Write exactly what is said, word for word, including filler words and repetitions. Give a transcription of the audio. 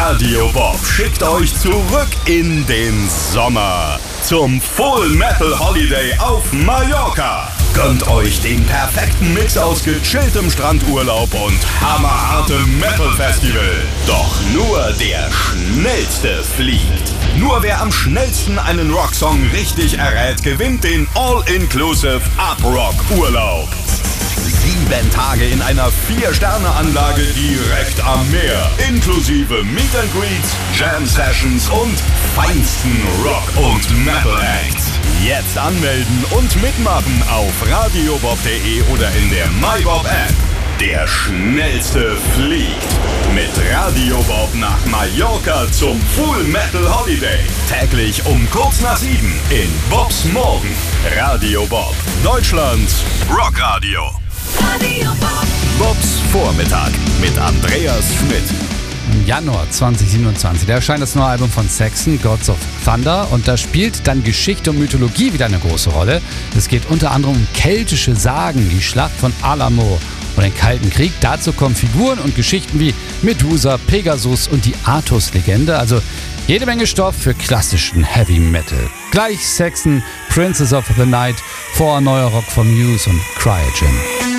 Radio Bob schickt euch zurück in den Sommer zum Full Metal Holiday auf Mallorca. Gönnt euch den perfekten Mix aus gechilltem Strandurlaub und hammerhartem Metal Festival. Doch nur der Schnellste fliegt. Nur wer am schnellsten einen Rocksong richtig errät, gewinnt den All-Inclusive Up-Rock-Urlaub. Sieben Tage in einer Vier-Sterne-Anlage direkt am Meer. Inklusive Meet and Greets, Jam-Sessions und feinsten Rock- und Metal-Acts. Jetzt anmelden und mitmachen auf radiobob punkt de oder in der MyBob-App. Der Schnellste fliegt mit Radio Bob nach Mallorca zum Full Metal Holiday. Täglich um kurz nach sieben in Bobs Morgen. Radio Bob, Deutschlands Rockradio. Radio Bob. Bobs Vormittag mit Andreas Schmidt. Im Januar zwanzig siebenundzwanzig, da erscheint das neue Album von Saxon, Gods of Thunder, und da spielt dann Geschichte und Mythologie wieder eine große Rolle. Es geht unter anderem um keltische Sagen, die Schlacht von Alamo und den Kalten Krieg. Dazu kommen Figuren und Geschichten wie Medusa, Pegasus und die Artus-Legende, also jede Menge Stoff für klassischen Heavy Metal. Gleich Saxon, Princess of the Night, vor neuer Rock von Muse und Cryogen.